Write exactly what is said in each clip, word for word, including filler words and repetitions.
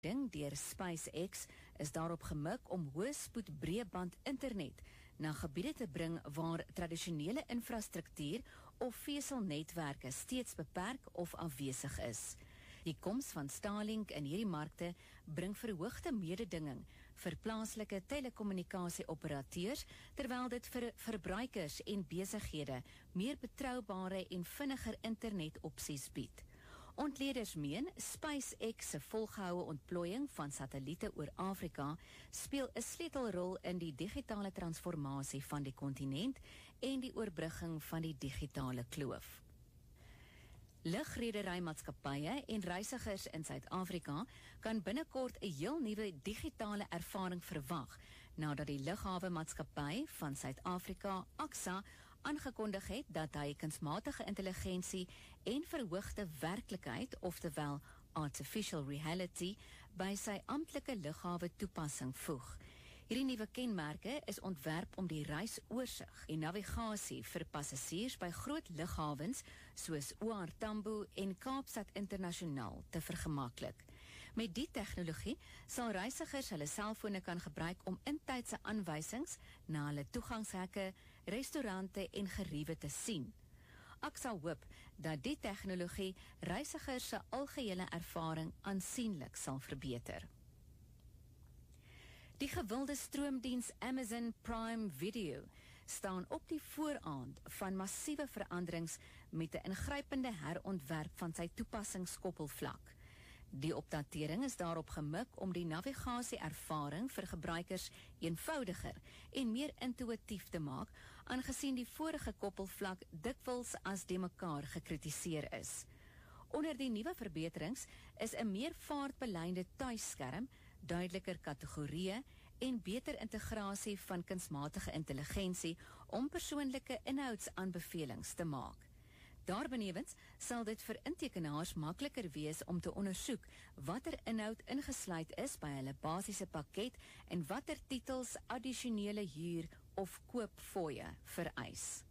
Ding deur SpaceX is daarop gemik om hoëspoed breëband internet na gebiede te bring waar tradisionele infrastruktuur of veselnetwerke steeds beperk of afwesig is. Die koms van Starlink in hierdie markte bring verhoogde mededinging vir plaaslike telekommunikasieoperateurs, terwyl dit vir verbruikers en besighede meer betroubare en vinniger internetopsies bied. Ontleeders meen, SpaceX se volgehoue ontplooiing van satelliete oor Afrika speel 'n sleutelrol in die digitale transformasie van die kontinent en die oorbrugging van die digitale kloof. Lugrederymaatskappye en reisigers in Suid-Afrika kan binnekort 'n heel nuwe digitale ervaring verwag, nadat die Lughawemaatskappy van Suid-Afrika, A X A, aangekondig het dat hy kunsmatige intelligensie en verhoogde werklikheid, oftewel artificial reality, by sy amptelike lughawe toepassing voeg. Hierdie nuwe kenmerke is ontwerp om die reisoorsig en navigasie vir passasiers by groot lughawens soos O R Tambo en Kaapstad Internasionaal te vergemaklik. Met die tegnologie sal reisigers hulle selfone kan gebruik om intydse aanwysings na hulle toegangshekke, restaurante en geriewe te sien. A X A hoop dat die tegnologie reisigers se algehele ervaring aansienlik sal verbeter. Die gewilde stroomdiens Amazon Prime Video staan op die vooraand van massiewe veranderings met 'n ingrypende herontwerp van sy toepassingskoppelvlak. Die opdatering is daarop gemik om die navigasie-ervaring vir gebruikers eenvoudiger en meer intuïtief te maak, aangesien die vorige koppelvlak dikwels as de mekaar gekritiseer is. Onder die nuwe verbeterings is 'n meer vaartbeleide tuisskerm, duideliker kategorieë en beter integrasie van kunsmatige intelligensie om persoonlike inhoudsaanbevelings te maak. Daarbenewens sal dit vir intekenaars makliker wees om te ondersoek watter inhoud ingesluit is by hulle basiese pakket en watter titels addisionele huur of koopfooie vereis.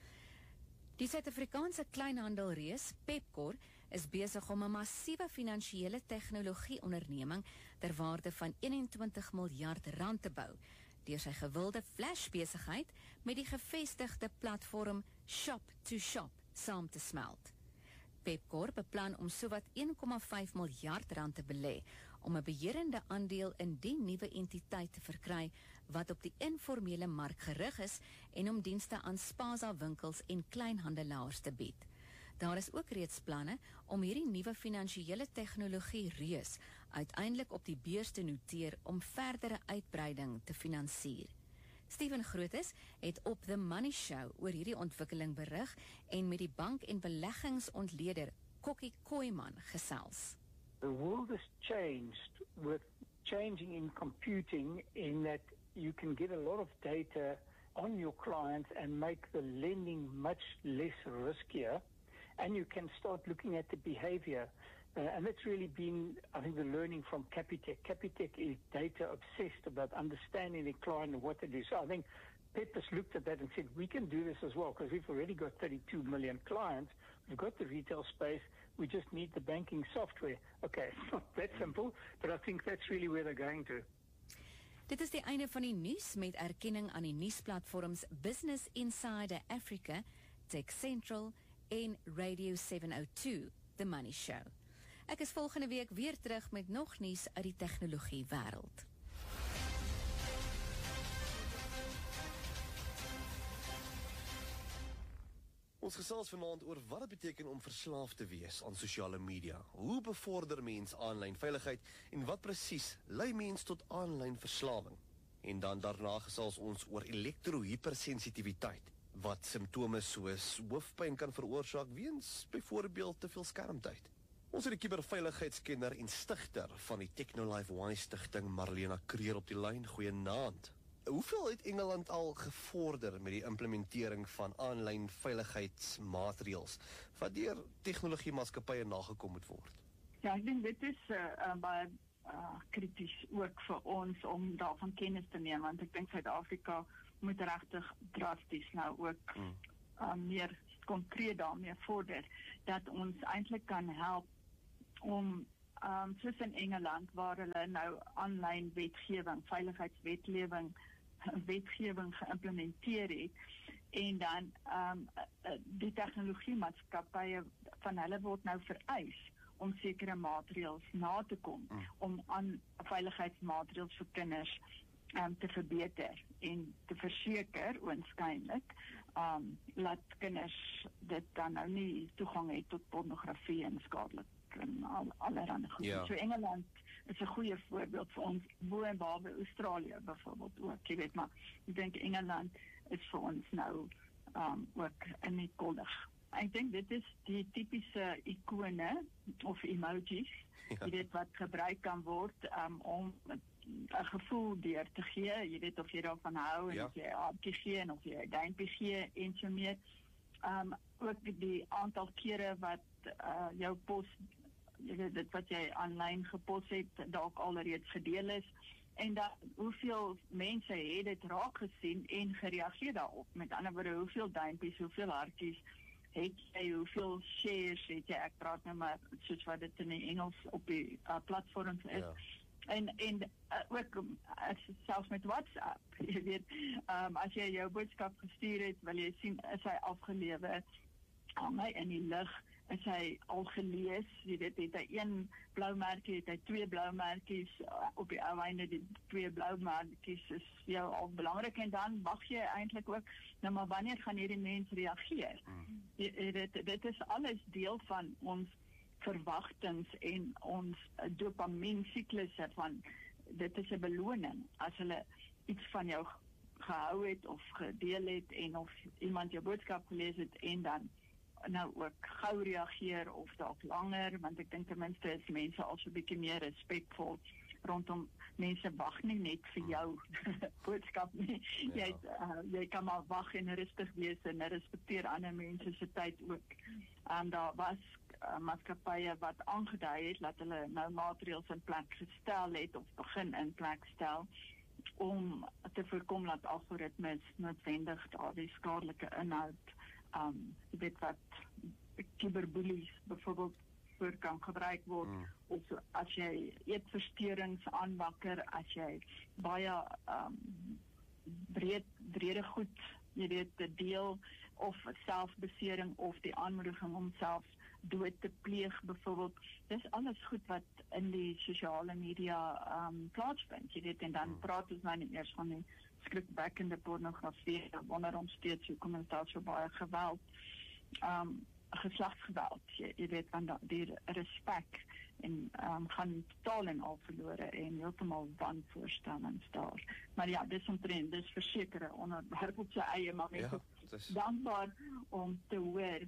Die Suid-Afrikaanse kleinhandelreus Pepkor is besig om 'n massiewe finansiële tegnologie-onderneming ter waarde van eenentwintig miljard rand te bou, deur sy gewilde flash-besigheid met die gevestigde platform Shop to Shop saam te smelt. Pepkor beplan om sowat een komma vyf miljard rand te belê om 'n beheerende aandeel in die nuwe entiteit te verkry wat op die informele mark gerig is en om dienste aan spaza winkels en kleinhandelaars te bied. Daar is ook reeds planne om hierdie nuwe finansiële tegnologie reus uiteindelik op die beurs te noteer om verdere uitbreiding te finansier. Steven Grootes het op The Money Show oor hierdie ontwikkeling berig en met die bank- en beleggingsontleder Kokkie Kooiman gesels. The world has changed with changing in computing in that you can get a lot of data on your clients and make the lending much less riskier, and you can start looking at the behavior. Uh, and that's really been, I think, the learning from Capitec. Capitec is data obsessed about understanding the client and what they do. So I think Pep has looked at that and said, we can do this as well because we've already got thirty-two million clients. We've got the retail space. We just need the banking software. Okay, it's not that simple, but I think that's really where they're going to. Dit is die einde van die nuus met erkenning aan die nuusplatforms Business Insider Africa, Tech Central en Radio seven oh two, The Money Show. Ek is volgende week weer terug met nog nuus uit die tegnologie wêreld. Ons gesels vanaand oor wat dit beteken om verslaaf te wees aan sosiale media. Hoe bevorder mens aanlyn veiligheid en wat presies lei mens tot aanlyn verslawing? En dan daarna gesels ons oor elektrohypersensitiwiteit, wat simptome soos hoofpyn kan veroorsaak weens byvoorbeeld te veel skermtyd. Ons het die kuberveiligheidskenner en stigter van die Technolife Y Stichting, Marlena Kreer, op die lyn. Goeienaand. Hoeveel het Engeland al gevorder met die implementering van aanlyn veiligheidsmaatreëls wat deur tegnologiemaatskappye nagekom moet word? Ja, ek dink dit is uh, uh, baie uh, krities ook vir ons om daarvan kennis te neem, want ek dink Suid-Afrika moet regtig drasties nou ook hmm. uh, meer konkreet daarmee vorder, dat ons eintlik kan help om um, soos in Engeland, waar hulle nou aanlyn wetgewing, veiligheidswetgewing, wetgewing geïmplementeer het, en dan um, die tegnologiemaatskappye van hulle word nou vereis om sekere maatreëls na te kom, mm. om aan veiligheidsmaatreëls vir kinders um, te verbeter en te verseker, oënskynlik, um, laat kinders dit dan nou nie toegang het tot pornografie en skadelik en al, allerhande goed. Ja. So Engeland is 'n goeie voorbeeld vir ons, bo en behalwe Australië byvoorbeeld ook, jy weet, maar ek dink Engeland is vir ons nou um, ook innikuldig. Ek dink dit is die tipiese ikone of emojis, ja. Jy weet, wat gebruik kan word um, om 'n gevoel deur te gee, jy weet of jy daarvan hou, en ja. Of jy 'n hartjie gee, en of jy 'n duimpie gee, en so meer. Um, ook die aantal kere wat uh, jou pos, jy weet, dit wat jy aanlyn gepos het, dalk alreeds gedeel is, en dan hoeveel mense het dit raak gesien en gereageer daarop. Met ander woorde, hoeveel duimpies, hoeveel hartjies het jy, hoeveel shares het jy, ek praat nou maar soos wat dit in die Engels op die uh, platforms is. Ja. En, en uh, ook um, selfs met WhatsApp, jy weet, um, as jy jou boodskap gestuur het, wil jy sien, is hy afgelewer, hang hy in die lug, is hy al gelees, jy weet, het hy een blaumerkie, het hy twee blaumerkies, uh, op die ou einde die twee blaumerkies is jou al belangrik, en dan wag jy eintlik ook, nou maar wanneer gaan hierdie mens reageer? Mm. Jy, dit, dit is alles deel van ons verwagtings en ons dopamien siklusse van, dit is 'n beloning, as hulle iets van jou gehou het, of gedeel het, en of iemand jou boodskap gelees het, en dan nou ook gou reageer, of dalk langer, want ek dink ten minste is mense al so 'n bietjie meer respekvol rondom, mense wag nie net vir jou boodskap nie, ja. jy, uh, jy kan maar wag en rustig wees, en respekteer ander mense se tyd ook. Um, daar was uh, maatskappye wat aangedui het, dat hulle nou maatreëls in plek gestel het, of begin in plek stel, om te voorkom dat algoritmes noodwendig daar die skadelike inhoud, um, jy weet wat, cyberbullies byvoorbeeld voor kan gebruik word, mm. of as jy eetversteurings aanwakker, as jy baie um, breed, brede goed, jy weet, te deel, of selfbesering, of die aanmoediging om self dood te pleeg byvoorbeeld, dis alles goed wat in die sosiale media um, plaatsvind, jy weet, en dan mm. praat ons nou nie eers van die skrikwekkende pornografie, wanneer ons steeds, hoekom is daar so baie geweld, um, geslagsgeweld, jy, jy weet, van die respek en um, gaan totaal en al verlore en heeltemal wanvoorstellings daar. Maar ja, dis omtrent, dis versekerde onderwerp op sy eie, maar mense ja, is dankbaar om te hoor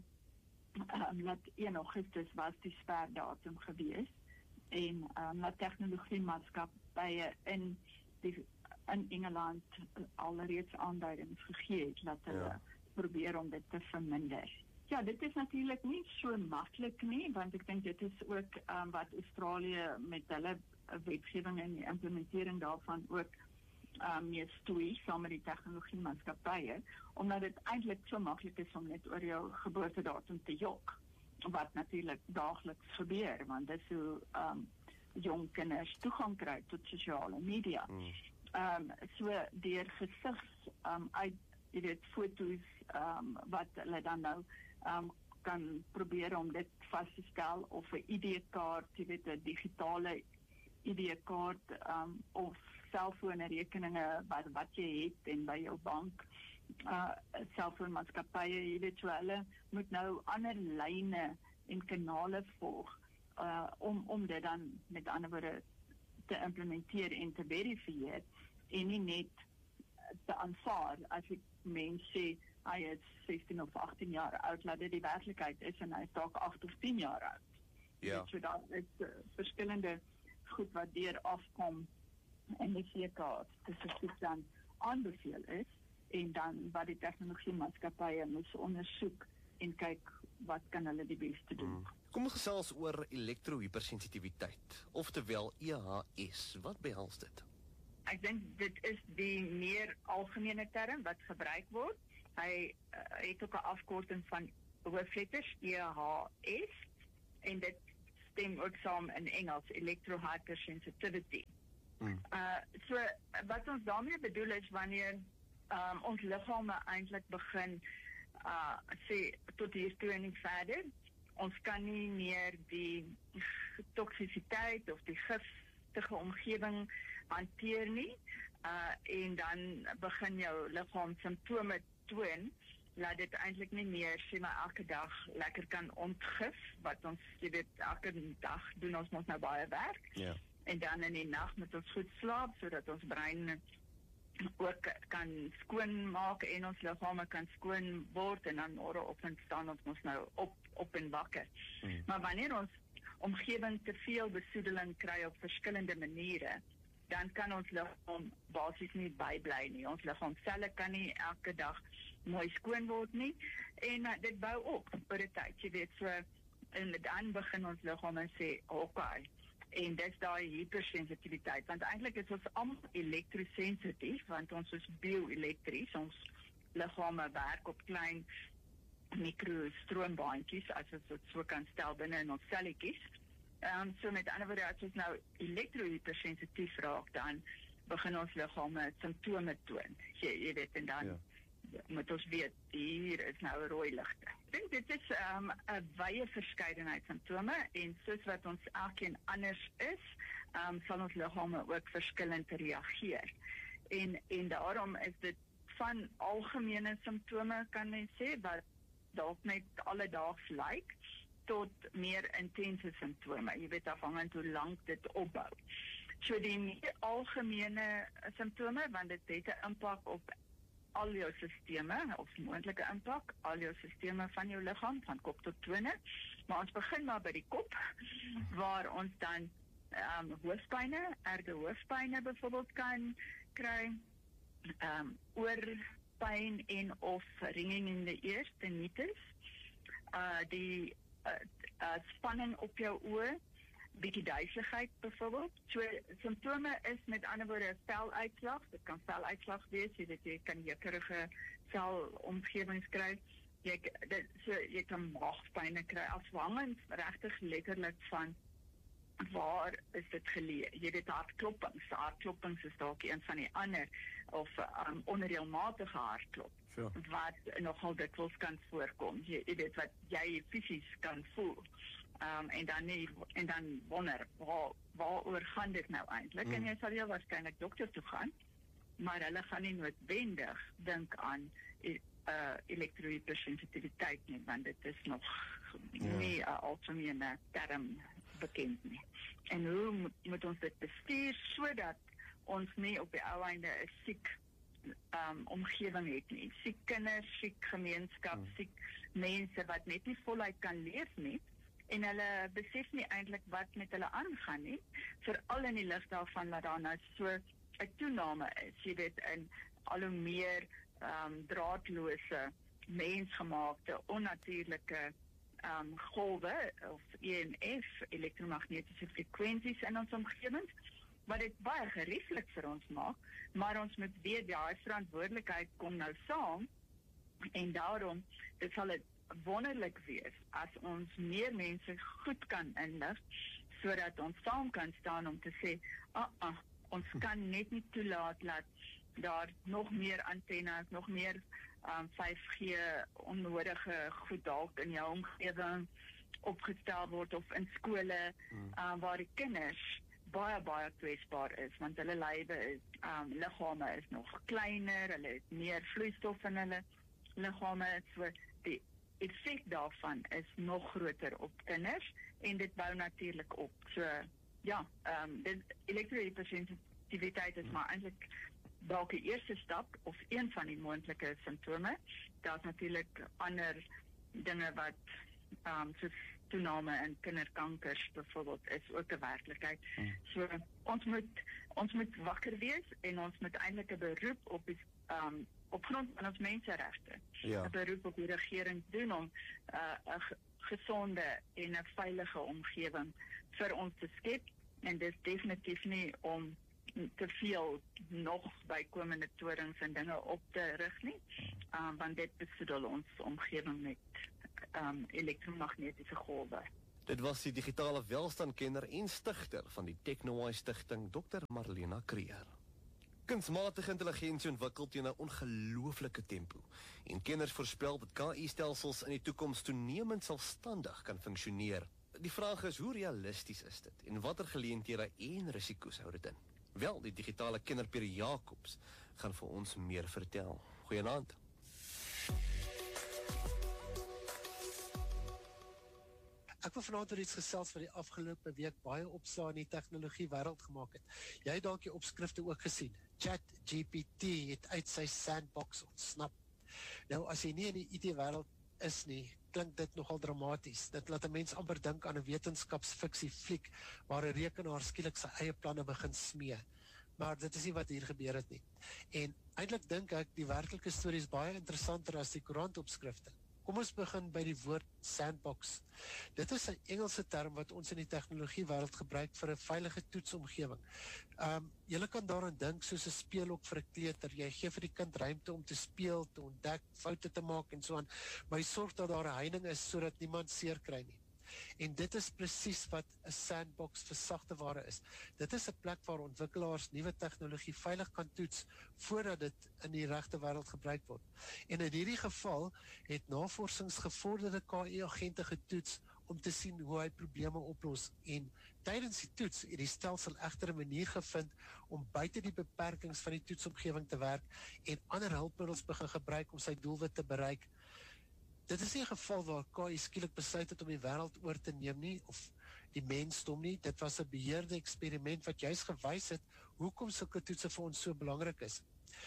um, dat een Augustus was die sperdatum gewees, en um, dat tegnologiemaatskappye in die in Engeland alreeds aanduidings gegee het, dat hulle ja. probeer om dit te verminder. Ja, dit is natuurlijk nie so maklik nie, want ek dink dit is ook um, wat Australië met hulle wetgewing en die implementering daarvan ook um, mee stoei, saam met die tegnologiemaatskappye, omdat dit eintlik so maklik is om net oor jou geboortedatum te jok, wat natuurlijk daagliks gebeur, want dit is hoe um, jong kinders toegang kry tot sosiale media. Mm. Um, so deur gesigs um, uit, jy weet, foto's um, wat hulle dan nou um, kan probeer om dit vas te stel, of 'n I D-kaart, jy weet, 'n digitale I D-kaart, um, of selfoonrekeninge wat, wat jy het en by jou bank, uh, selfoonmaatskappye, jy weet, so hulle moet nou ander lyne en kanale volg, uh, om, om dit dan met ander woorde te implementeer en te verifieer, en nie net te aanvaar as ek mens sê hy is sestien of agttien jaar oud, laat dit die werklikheid is en hy is dalk agt of tien jaar oud. Ja. So daar is uh, verskillende goed wat deur afkom en die C-kaart spesifiek dan aanbeveel is, en dan wat die tegnologiemaatskappye moet ondersoek en kyk wat kan hulle die beste doen. Mm. Kom ons gesels oor elektrohypersensitiwiteit, oftewel E H S. Wat behels dit? Ek dink dit is die meer algemene term wat gebruik word. Hy uh, het ook 'n afkorting van hoofletters E H S, en dit stem ook saam in Engels, electrohypersensitivity. Hmm. Uh, so, wat ons daarmee bedoel is, wanneer um, ons liggame eintlik begin, uh, sê, tot hier toe en nie verder, ons kan nie meer die toksisiteit of die giftige omgewing hanteer nie, uh, en dan begin jou liggaam simptome toon, laat dit eintlik nie meer, sê maar elke dag lekker kan ontgif, wat ons, jy weet, elke dag doen ons mos nou baie werk, Ja. en dan in die nag moet ons goed slaap, sodat ons brein ook kan skoon maak en ons liggame kan skoon word, en dan môreoggend staan ons mos nou op, op en wakker. Hmm. Maar wanneer ons omgewing te veel besoedeling kry op verskillende maniere, dan kan ons liggaam basies nie bybly nie. Ons liggaamselle kan nie elke dag mooi skoon word nie, en uh, dit bou op oor die tyd, jy weet, so, en dan begin ons liggaam en sê, okay, en dis daai hypersensitiwiteit, want eintlik is ons almal elektrosensitief, want ons is bio-elektries, ons liggame werk op klein mikrostroombaantjies, as ons dit so kan stel binne in ons selletjies. Um, so met ander woorde, as ons nou elektro-hypersensitief raak, dan begin ons liggame simptome toon. Jy, jy weet, en dan ja. moet ons weet, hier is nou rooi ligte. Ek dink dit is 'n um, wye verskeidenheid simptome, en soos wat ons elkeen anders is, um, sal ons liggame ook verskillend reageer. En, en daarom is dit van algemene simptome, kan mens sê, wat dalk net alledaags lyk, tot meer intense simptome, jy weet, afhangend hoe lank dit opbou. So die meer algemene simptome, want dit het 'n impak op al jou sisteme, of moontlike impak, al jou sisteme van jou liggaam, van kop tot tone, maar ons begin maar by die kop, waar ons dan um, hoofpyne, erge hoofpyne byvoorbeeld kan kry, um, oorpyn en of ringing in the ears, tinnitus, uh, die Uh, uh, spanning op jou oë, bietjie duiseligheid byvoorbeeld. So simptome is met ander woorde veluitslag, dit kan veluitslag wees, jy weet, jy kan jekkerige velomgewings kry, jy, dit, so, jy kan maagpyne kry, afhangend regtig letterlik van waar is dit geleë. Jy weet, hartkloppings, hartkloppings is dalk een van die ander, of um, onreëlmatige hartklop. Sure. Wat nogal dikwels kan voorkom. Jy, jy weet wat jy fisies kan voel. Um, en dan nie, en dan wonder, waar, waaroor gaan dit nou eintlik? Mm. En jy sal heel waarskynlik dokter toe gaan, maar hulle gaan nie noodwendig dink aan uh, elektrohypersensitiwiteit nie, want dit is nog ja. nie 'n algemene term bekend nie. En hoe moet, moet ons dit bestuur, sodat ons nie op die ou einde 'n siek Um, omgewing het nie. Siek kinders, siek gemeenskap, hmm. siek mense wat net nie voluit kan leef nie, en hulle besef nie eintlik wat met hulle aangaan nie, veral in die lig daarvan dat daar nou so 'n toename is, jy weet, in al hoe meer um, draadlose, mensgemaakte, onnatuurlike um, golwe, of E M F, elektromagnetiese frekwensies in ons omgewing, wat dit baie gerieflik vir ons maak, maar ons moet weet, ja, die verantwoordelikheid kom nou saam, en daarom, dit sal het wonderlik wees, as ons meer mense goed kan inlig, sodat ons saam kan staan om te sê, ah, ah, ons kan net nie toelaat, dat daar nog meer antennes, nog meer um, vyf G onnodige goed dalk in jou omgewing opgestel word, of in skole, hmm. uh, waar die kinders baie, baie kwesbaar is, want hulle lywe is, um, liggame is nog kleiner, hulle het meer vloeistof in hulle liggame, so die effek daarvan is nog groter op kinders, en dit bou natuurlik op. So, ja, um, dit elektrohypersensitiwiteit is maar eintlik dalk die eerste stap, of een van die moontlike simptome. Daar's natuurlik ander dinge wat, um, soos toename in kinderkankers byvoorbeeld, is ook 'n werklikheid. Hmm. So ons moet ons moet wakker wees, en ons moet eintlik 'n beroep op die um, op grond van ons menseregte. Ja. 'n beroep op die regering doen om 'n uh, gesonde en 'n veilige omgewing vir ons te skep, en dit is definitief nie om te veel nog bykomende torings en dinge op te rig nie, um, want dit besoedel ons omgewing met um, elektromagnetiese golwe. Dit was die digitale welstandkenner en stigter van die TechnoWise Stichting, dokter Marlena Creer. Kunsmatige intelligensie ontwikkel teen 'n ongelooflike tempo en kenners voorspel dat K I-stelsels in die toekoms toenemend selfstandig kan funksioneer. Die vraag is, hoe realisties is dit en watter geleenthede en risiko's hou dit in? Wel, die digitale kenner Pierre Jacobs gaan vir ons meer vertel. Goeienaand. Ek wil vanaand oor iets gesels wat die afgelope week baie opslaa in die tegnologie wêreld gemaak het. Jy het dalk die opskrifte ook gesien. ChatGPT het uit sy sandbox ontsnap. Nou, as jy nie in die I T-wêreld is nie, klink dit nogal dramaties. Dit laat 'n mens amper dink aan 'n wetenskapsfiksie fliek waar 'n rekenaar skielik sy eie planne begin smee. Maar dit is nie wat hier gebeur het nie. En eintlik dink ek die werklike storie is baie interessanter as die koerantopskrifte. Kom ons begin by die woord sandbox. Dit is 'n Engelse term wat ons in die tegnologiewêreld gebruik vir 'n veilige toetsomgewing. Um, Julle kan daaraan dink soos 'n speelhok vir 'n kleuter. Jy gee vir die kind ruimte om te speel, te ontdek, foute te maak en so aan, maar jy sorg dat daar 'n heining is sodat niemand seer kry nie. En dit is presies wat 'n sandbox vir sagte ware is. Dit is 'n plek waar ontwikkelaars nuwe tegnologie veilig kan toets voordat dit in die regte wêreld gebruik word. En in hierdie geval het navorsingsgevorderde K I-agente getoets om te sien hoe hy probleme oplos. En tydens die toets het die stelsel egter 'n manier gevind om buite die beperkings van die toetsomgewing te werk en ander hulpmiddels begin gebruik om sy doelwit te bereik. Dit is nie 'n geval waar K I skielik besluit het om die wêreld oor te neem nie, of die mensdom nie. Dit was 'n beheerde eksperiment wat juis gewys het hoekom sulke toetse vir ons so belangrik is.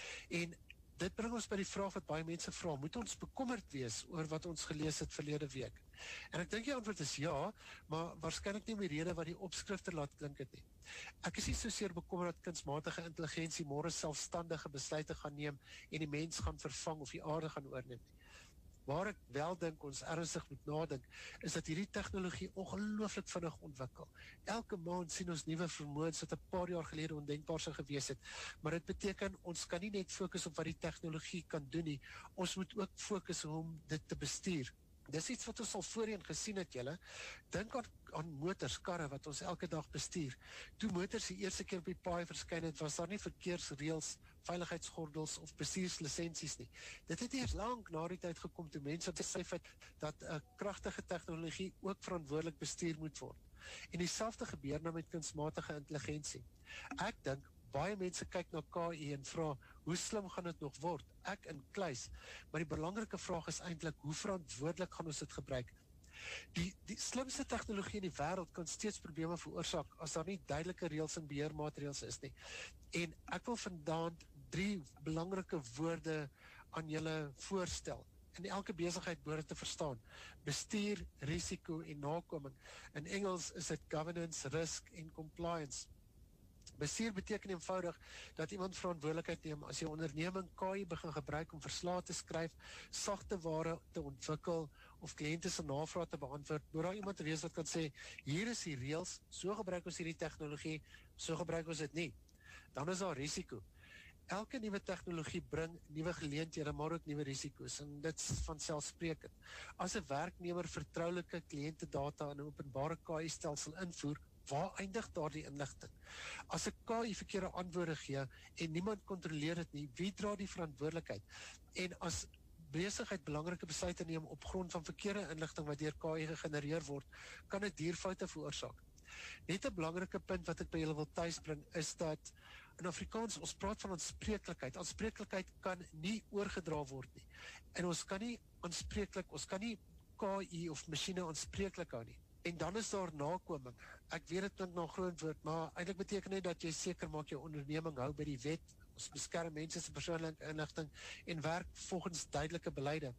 En dit bring ons by die vraag wat baie mense vra, moet ons bekommerd wees oor wat ons gelees het verlede week? En ek dink die antwoord is ja, maar waarskynlik nie om die rede wat die opskrifte laat klink het nie. Ek is nie so seer bekommerd dat kunsmatige intelligensie môre selfstandige besluite gaan neem en die mens gaan vervang of die aarde gaan oorneem nie. Waar ek wel dink ons ernstig moet nadink, is dat hierdie tegnologie ongelooflik vinnig ontwikkel. Elke maand sien ons nuwe vermoëns wat 'n paar jaar gelede ondenkbaar sou gewees het, maar dit beteken ons kan nie net fokus op wat die tegnologie kan doen nie, ons moet ook fokus om dit te bestuur. Dis iets wat ons al voorheen gesien het, julle. Dink aan, aan motors, karre wat ons elke dag bestuur. Toe motors die eerste keer op die paai verskyn het, was daar nie verkeersreëls, veiligheidsgordels of bestuurslisensies nie. Dit het eers lank na die tyd gekom toe mense besef het dat 'n kragtige tegnologie ook verantwoordelik bestuur moet word. En dieselfde gebeur nou met kunsmatige intelligensie. Ek dink baie mense kyk na K I en vra, hoe slim gaan dit nog word? Ek in kluis. Maar die belangrike vraag is eintlik, hoe verantwoordelik gaan ons dit gebruik? Die, die slimste tegnologie in die wêreld kan steeds probleme veroorsaak as daar nie duidelike reëls en beheermaatreëls is nie. En ek wil vandaan drie belangrike woorde aan julle voorstel. In elke besigheid behoort te verstaan. Bestuur, risiko en nakoming. In Engels is dit governance, risk en compliance. Bestuur beteken eenvoudig dat iemand verantwoordelikheid neem as jy onderneming K I begin gebruik om verslae te skryf, sagte ware te ontwikkel of kliënte se navrae te beantwoord. Moet daar iemand wees wat kan sê, hier is die reëls, so gebruik ons hierdie tegnologie, so gebruik ons dit nie. Dan is daar risiko. Elke nuwe tegnologie bring nuwe geleenthede, maar ook nuwe risiko's, en dit is vanselfsprekend. As 'n werknemer vertroulike kliëntedata in 'n openbare K I-stelsel invoer, waar eindig daardie inligting? As 'n K I verkeerde antwoorde gee en niemand kontroleer dit nie, wie dra die verantwoordelikheid? En as besigheid belangrike besluite neem op grond van verkeerde inligting wat deur K I gegenereer word, kan dit dierfoute veroorsaak. Net 'n belangrike punt wat ek by julle wil tuisbring is dat in Afrikaans ons praat van aanspreeklikheid. Aanspreeklikheid kan nie oorgedra word nie. En ons kan nie aanspreeklik, ons kan nie K I of masjiene aanspreeklik hou nie. En dan is daar nakoming. Ek weet dit klink na 'n groot woord, maar eintlik beteken dit dat jy seker maak jou onderneming hou by die wet. Ons beskerm mense se persoonlike inligting en werk volgens duidelike beleide.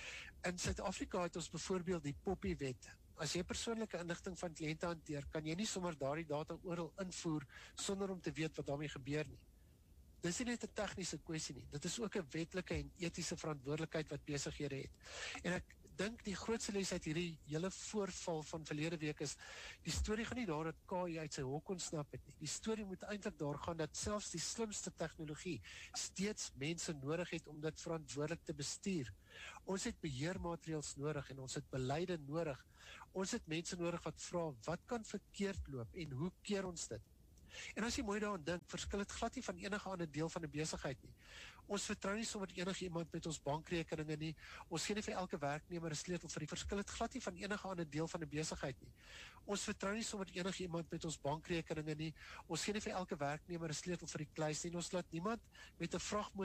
In Suid-Afrika het ons byvoorbeeld die Poppy-wet. As jy persoonlike inligting van kliënte hanteer, kan jy nie sommer daardie data oral invoer sonder om te weet wat daarmee gebeur nie. Dis nie net 'n tegniese kwessie nie. Dit is ook 'n wetlike en etiese verantwoordelikheid wat besighede het. En ek dink die grootste les uit hierdie hele voorval van verlede week is, die storie gaan nie daar dat K I uit sy hok ontsnap het nie. Die storie moet eintlik daar gaan dat selfs die slimste tegnologie steeds mense nodig het om dit verantwoordelik te bestuur. Ons het beheermaatreëls nodig en ons het beleide nodig. Ons het mense nodig wat vra, wat kan verkeerd loop en hoe keer ons dit? En as jy mooi daaraan dink, verskil het glad nie van enige ander deel van 'n besigheid nie. Ons vertrou nie sommer enige iemand met ons bankrekeninge nie. Ons gee nie vir elke werknemer 'n sleutel vir die verskil het glad nie van enige ander deel van 'n besigheid nie. Ons vertrou nie sommer enige iemand met ons bankrekeninge nie. Ons gee nie vir elke werknemer 'n sleutel vir die kluis nie. Ons laat niemand met 'n vragmotor